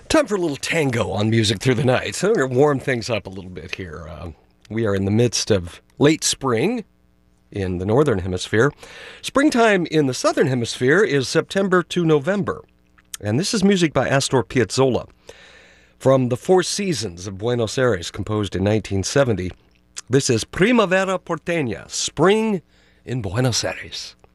Time for a little tango on Music Through the Night. So we're going to warm things up a little bit here. We are in the midst of late spring in the Northern Hemisphere. Springtime in the Southern Hemisphere is September to November. And this is music by Astor Piazzolla from the Four Seasons of Buenos Aires, composed in 1970. This is Primavera Porteña, Spring in Buenos Aires.